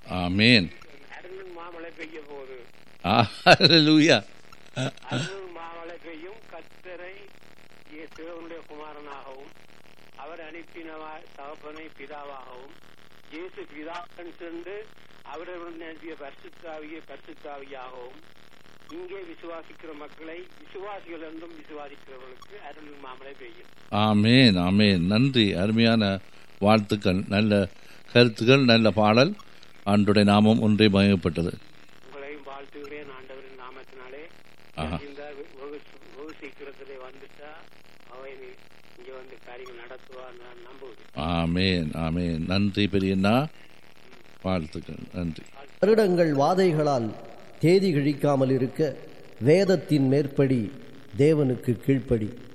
ஆமேன். அருள் மாமழை பெய்ய போகுது. ஹல்லேலூயா. அருள் மாமழை பெய்யும். கர்த்தரை தேவனுடைய குமாரனாகவும் அவர் அனுப்பின தகப்பனை பிதாவாகவும் இயேசு பிதாவன் சென்று அவரவருடன் அனுப்பிய பரிசுத்தாவியாகவும் இங்கே விசுவாசிக்கிற மக்களை விசுவாசிகள் என்றும் விசுவாசிக்கிறவர்களுக்கு அருள் மாமழை பெய்யும். ஆமேன் ஆமேன். நன்றி. அருமையான வாழ்த்துக்கள், நல்ல கருத்துக்கள், நல்ல பாடல். ஆண்டவருடைய நாமம் ஒன்றே மகிமைப்பட்டது. உங்களையும் வாழ்த்துகிறேன் ஆண்டவரின் நாமத்தினாலே. இந்த வெகு சீக்கிரத்திலே வந்துட்டா அவை இங்க வந்து காரியங்கள் நடத்துவார் நான் நம்புகிறேன். ஆமேன் ஆமேன். நன்றி பெரியண்ணா, வாழ்த்துக்கள். நன்றி. வருடங்கள் வாதைகளால் தேதி கிழிக்காமல் இருக்க வேதத்தின் மேற்படி தேவனுக்கு கீழ்ப்படி.